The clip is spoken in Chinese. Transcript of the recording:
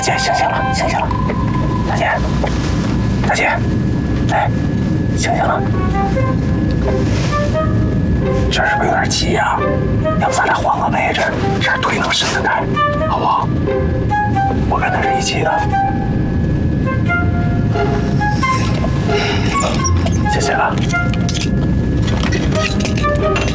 姐醒醒了，醒醒了，大姐，大姐，哎，醒醒了，这是不是有点急呀？要不咱俩换个位置，这腿能伸得开，好不好？我跟他是一起的。